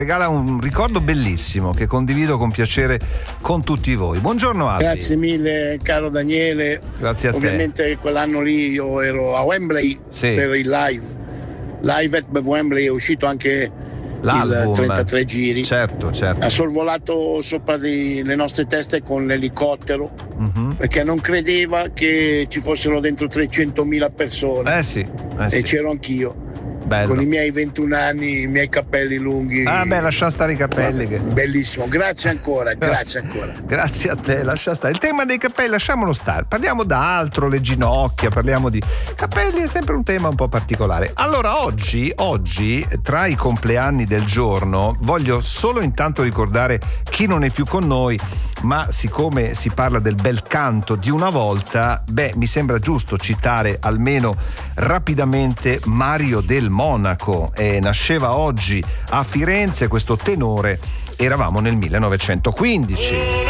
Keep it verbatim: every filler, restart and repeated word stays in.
regala un ricordo bellissimo che condivido con piacere con tutti voi. Buongiorno Albi. Grazie mille caro Daniele. Grazie a te. Ovviamente quell'anno lì io ero a Wembley sì. per il live. Live at Wembley, è uscito anche l'album. Il trentatré giri. Certo, certo. Ha sorvolato sopra di, le nostre teste con l'elicottero, uh-huh. perché non credeva che ci fossero dentro trecentomila persone. Eh sì, eh e sì. c'ero anch'io. Bello. Con i miei ventuno anni, i miei capelli lunghi. Ah beh, lascia stare i capelli. Che... Bellissimo, grazie ancora, grazie. grazie ancora. Grazie a te, lascia stare. Il tema dei capelli lasciamolo stare. Parliamo d'altro, le ginocchia, parliamo di capelli, è sempre un tema un po' particolare. Allora oggi, oggi, tra i compleanni del giorno, voglio solo intanto ricordare chi non è più con noi, ma siccome si parla del bel canto di una volta, beh, mi sembra giusto citare almeno rapidamente Mario del Monaco. E nasceva oggi a Firenze questo tenore, eravamo nel millenovecentoquindici.